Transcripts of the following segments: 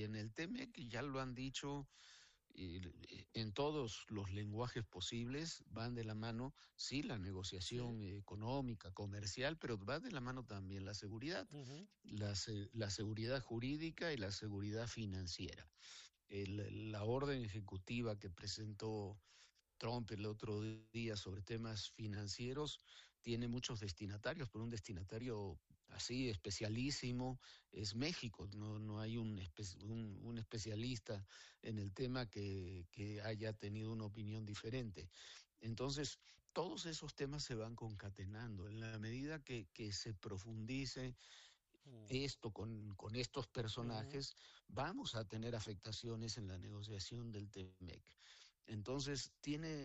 y en el TEMEC ya lo han dicho en todos los lenguajes posibles, van de la mano, sí, la Sí. negociación económica, comercial, pero va de la mano también la seguridad, Ujú. la seguridad jurídica y la seguridad financiera. La orden ejecutiva que presentó Trump el otro día sobre temas financieros tiene muchos destinatarios, pero un destinatario así especialísimo es México. No hay un especialista en el tema que haya tenido una opinión diferente. Entonces, todos esos temas se van concatenando. En la medida que se profundice Mm. esto con estos Ujú. personajes, vamos a tener afectaciones en la negociación del TEMEC. Entonces,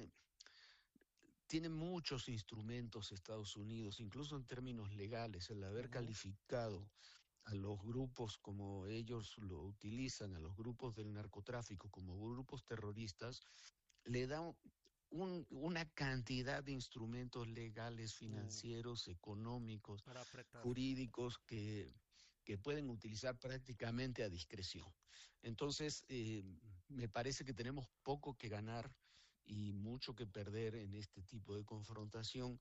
tiene muchos instrumentos Estados Unidos, incluso en términos legales, el haber Ujú. calificado a los grupos como ellos lo utilizan, a los grupos del narcotráfico como grupos terroristas, le da una cantidad de instrumentos legales, Mm. financieros, económicos, Para apretar. jurídicos que pueden utilizar prácticamente a discreción. Entonces, me parece que tenemos poco que ganar y mucho que perder en este tipo de confrontación.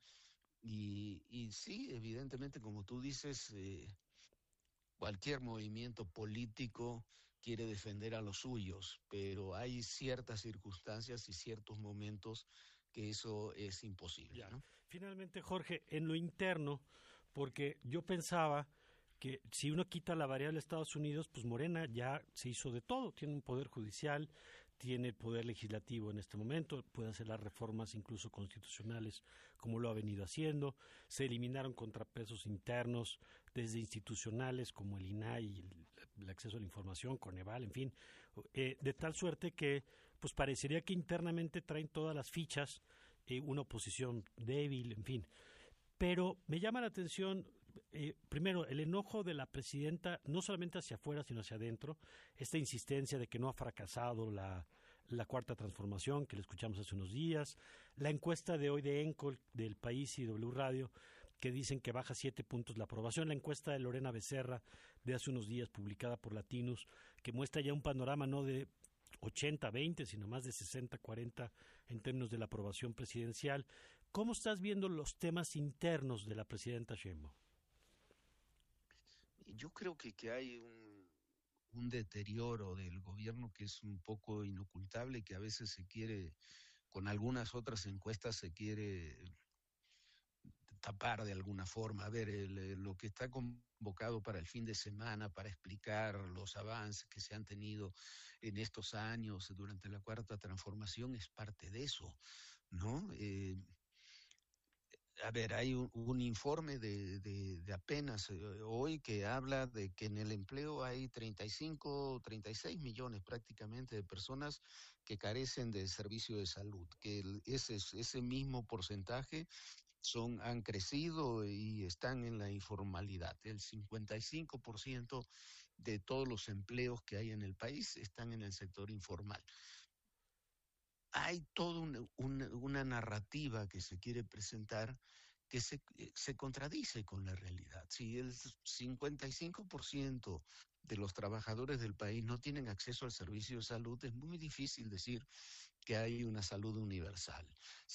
Y sí, evidentemente, como tú dices, cualquier movimiento político quiere defender a los suyos, pero hay ciertas circunstancias y ciertos momentos que eso es imposible, Ya. ¿no? Finalmente, Jorge, en lo interno, porque yo pensaba que si uno quita la variable de Estados Unidos, pues Morena ya se hizo de todo, tiene un poder judicial, tiene el poder legislativo en este momento, puede hacer las reformas incluso constitucionales como lo ha venido haciendo, se eliminaron contrapesos internos desde institucionales como el INAI y el acceso a la información, Coneval, en fin, de tal suerte que pues parecería que internamente traen todas las fichas, una oposición débil, en fin. Pero me llama la atención, primero, el enojo de la presidenta, no solamente hacia afuera, sino hacia adentro, esta insistencia de que no ha fracasado la cuarta transformación, que le escuchamos hace unos días, la encuesta de hoy de ENCOL, del País y W Radio, que dicen que baja 7 puntos la aprobación, la encuesta de Lorena Becerra de hace unos días, publicada por Latinus, que muestra ya un panorama no de 80-20, sino más de 60-40 en términos de la aprobación presidencial. ¿Cómo estás viendo los temas internos de la presidenta Sheinbaum? Yo creo que hay un deterioro del gobierno que es un poco inocultable, que a veces se quiere, con algunas otras encuestas se quiere tapar de alguna forma. A ver, lo que está convocado para el fin de semana, para explicar los avances que se han tenido en estos años durante la cuarta transformación, es parte de eso, ¿no? A ver, hay un informe de apenas hoy que habla de que en el empleo hay 35, 36 millones prácticamente de personas que carecen de servicio de salud, que ese mismo porcentaje han crecido y están en la informalidad. El 55% de todos los empleos que hay en el país están en el sector informal. Hay toda una narrativa que se quiere presentar que se contradice con la realidad. Si el 55% de los trabajadores del país no tienen acceso al servicio de salud, es muy difícil decir que hay una salud universal.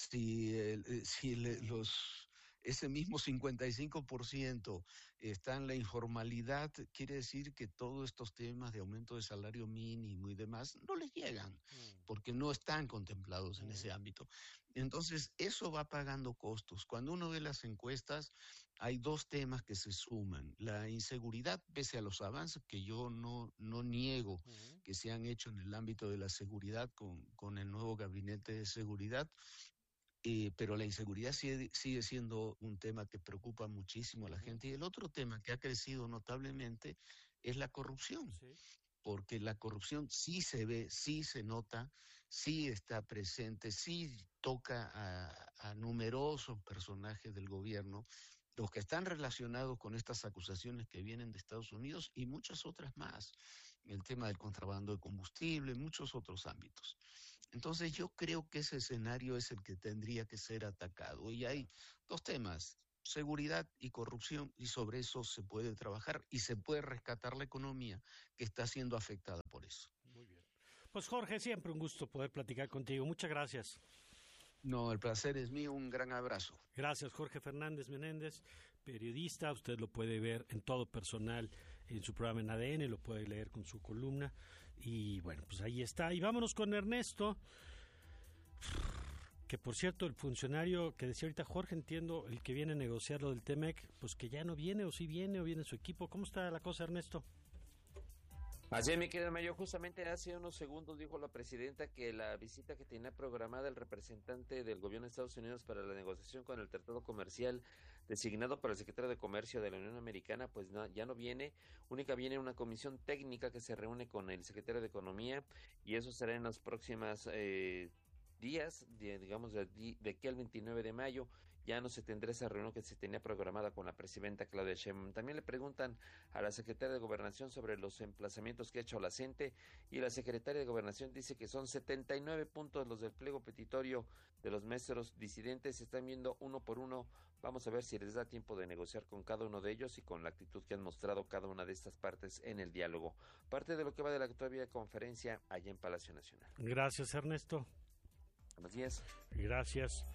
Ese mismo 55% está en la informalidad, quiere decir que todos estos temas de aumento de salario mínimo y demás no les llegan, Mm. porque no están contemplados en Mm. ese ámbito. Entonces, eso va pagando costos. Cuando uno ve las encuestas, hay dos temas que se suman. La inseguridad, pese a los avances que yo no niego Mm. que se han hecho en el ámbito de la seguridad con el nuevo gabinete de seguridad, pero la inseguridad sigue siendo un tema que preocupa muchísimo a la Mm. gente. Y el otro tema que ha crecido notablemente es la corrupción, Sí. porque la corrupción sí se ve, sí se nota, sí está presente, sí toca a numerosos personajes del gobierno, los que están relacionados con estas acusaciones que vienen de Estados Unidos y muchas otras más, el tema del contrabando de combustible, muchos otros ámbitos. Entonces yo creo que ese escenario es el que tendría que ser atacado. Y hay Ya. dos temas. seguridad y corrupción, y sobre eso se puede trabajar y se puede rescatar la economía que está siendo afectada por eso. Muy bien. Pues Jorge, siempre un gusto poder platicar contigo. Muchas gracias. No, el placer es mío, un gran abrazo. Gracias, Jorge Fernández Menéndez, periodista. Usted lo puede ver en Todo Personal en su programa en ADN, lo puede leer con su columna. Y bueno, pues ahí está. Y vámonos con Ernesto, que por cierto, el funcionario que decía ahorita Jorge, entiendo, el que viene a negociar lo del TEMEC, pues que ya no viene, o sí viene, o viene su equipo. ¿Cómo está la cosa, Ernesto? Así es, mi querido Mayo, justamente hace unos segundos dijo la presidenta que la visita que tenía programada el representante del gobierno de Estados Unidos para la negociación con el tratado comercial designado por el secretario de Comercio de la Unión Americana, pues no, ya no viene, única viene una comisión técnica que se reúne con el secretario de Economía y eso será en los próximos días, digamos de aquí al 29 de mayo. Ya no se tendrá esa reunión que se tenía programada con la presidenta Claudia Sheinbaum. También le preguntan a la secretaria de Gobernación sobre los emplazamientos que ha hecho la CENTE y la secretaria de Gobernación dice que son 79 puntos los del pliego petitorio de los maestros disidentes. Se están viendo uno por uno. Vamos a ver si les da tiempo de negociar con cada uno de ellos y con la actitud que han mostrado cada una de estas partes en el diálogo. Parte de lo que va de la actual conferencia allá en Palacio Nacional. Gracias, Ernesto. Buenos días. Gracias.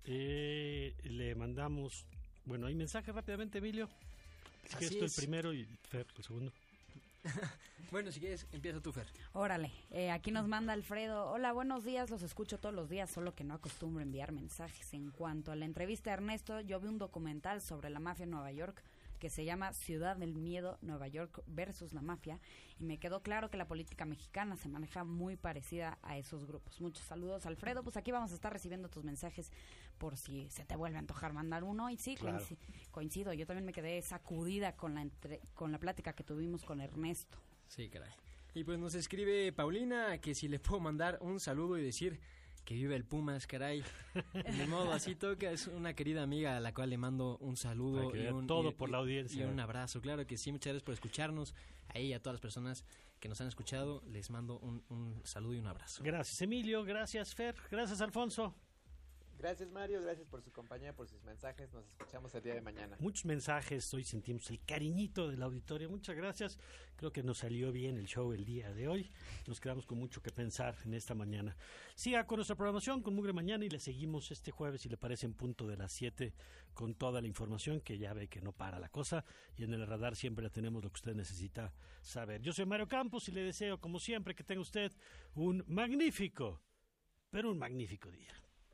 Le mandamos, bueno, hay mensajes rápidamente, Emilio. Si quieres tú el primero y Fer el segundo. Bueno, si quieres, empieza tú, Fer. Órale, aquí nos manda Alfredo. Hola, buenos días, los escucho todos los días, solo que no acostumbro enviar mensajes. En cuanto a la entrevista de Ernesto, yo vi un documental sobre la mafia en Nueva York que se llama Ciudad del Miedo, Nueva York versus la mafia, y me quedó claro que la política mexicana se maneja muy parecida a esos grupos. Muchos saludos, Alfredo. Pues aquí vamos a estar recibiendo tus mensajes por si se te vuelve a antojar mandar uno. Y sí, claro, coincido, yo también me quedé sacudida con la plática que tuvimos con Ernesto. Sí, caray. Y pues nos escribe Paulina que si le puedo mandar un saludo y decir que vive el Pumas, caray. De modo, así toca. Es una querida amiga a la cual le mando un saludo por la audiencia. Y un abrazo. Claro que sí, muchas gracias por escucharnos. A ella y a todas las personas que nos han escuchado, les mando un saludo y un abrazo. Gracias, Emilio. Gracias, Fer. Gracias, Alfonso. Gracias, Mario, gracias por su compañía, por sus mensajes. Nos escuchamos el día de mañana. Muchos mensajes, hoy sentimos el cariñito del auditorio. Muchas gracias. Creo que nos salió bien el show el día de hoy. Nos quedamos con mucho que pensar en esta mañana. Siga con nuestra programación con Mugre Mañana y le seguimos este jueves, si le parece, en punto de las 7 con toda la información, que ya ve que no para la cosa. Y en el radar siempre la tenemos lo que usted necesita saber. Yo soy Mario Campos y le deseo, como siempre, que tenga usted un magnífico, pero un magnífico día.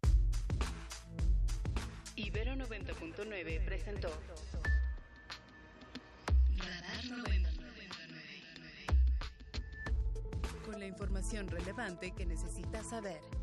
Ibero 90.9 presentó Radar 90.9, con la información relevante que necesitas saber.